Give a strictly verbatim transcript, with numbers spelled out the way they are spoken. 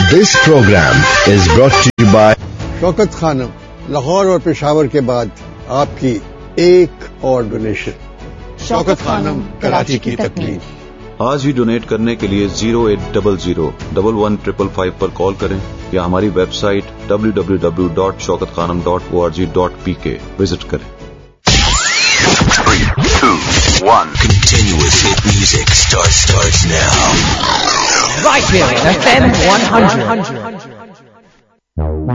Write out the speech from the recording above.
This program is brought to you by Shaukat Khanam, Lahore और पेशावर के बाद आपकी एक और डोनेशन। शौकत खानम, कराची की तकलीफ। आज ही डोनेट करने के लिए zero eight double zero double one triple five पर कॉल करें या हमारी website W W W dot Shaukat Khanam dot O R G dot P के विजिट करें। Three, two, one. Continuous hit music starts starts now. Right here, F M one hundred.